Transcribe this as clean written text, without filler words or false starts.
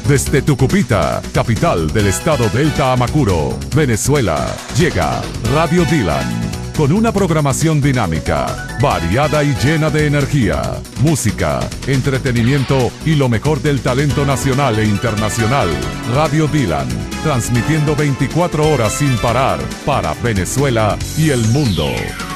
Desde Tucupita, capital del estado Delta Amacuro, Venezuela, llega Radio Dylan, con una programación dinámica, variada y llena de energía, música, entretenimiento y lo mejor del talento nacional e internacional. Radio Dylan, transmitiendo 24 horas sin parar para Venezuela y el mundo.